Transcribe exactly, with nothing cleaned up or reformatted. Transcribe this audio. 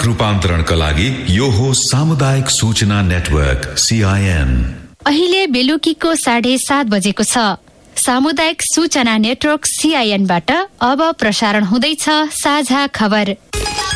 रूपान्तरणका लागि यो हो सामुदायिक सूचना नेटवर्क सीआईएन। अहिले बेलुकीको साढे सात बजेको छ। सामुदायिक सूचना नेटवर्क सीआईएनबाट अब प्रसारण हुँदैछ साझा खबर।